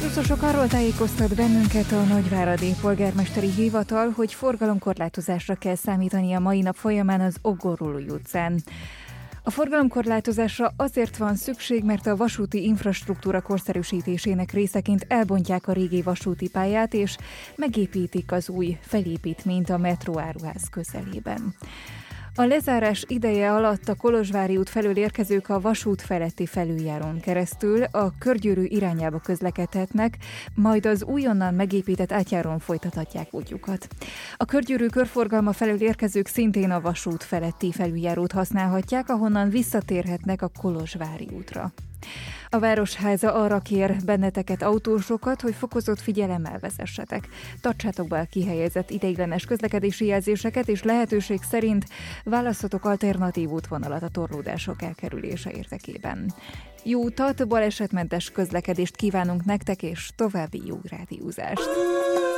Buszosok arról tájékoztat bennünket a Nagyváradi Polgármesteri Hivatal, hogy forgalomkorlátozásra kell számítani a mai nap folyamán az Ogorulói utcán. A forgalomkorlátozásra azért van szükség, mert a vasúti infrastruktúra korszerűsítésének részeként elbontják a régi vasúti pályát, és megépítik az új felépítményt a metróáruház közelében. A lezárás ideje alatt a Kolozsvári út felől érkezők a vasút feletti felüljárón keresztül a Körgyűrű irányába közlekedhetnek, majd az újonnan megépített átjárón folytathatják útjukat. A Körgyűrű körforgalma felől érkezők szintén a vasút feletti felüljárót használhatják, ahonnan visszatérhetnek a Kolozsvári útra. A Városháza arra kér benneteket, autósokat, hogy fokozott figyelemmel vezessetek. Tartsátok be a kihelyezett ideiglenes közlekedési jelzéseket, és lehetőség szerint választhatok alternatív útvonalat a torlódások elkerülése érdekében. Jó utat, balesetmentes közlekedést kívánunk nektek, és további jó rádiózást!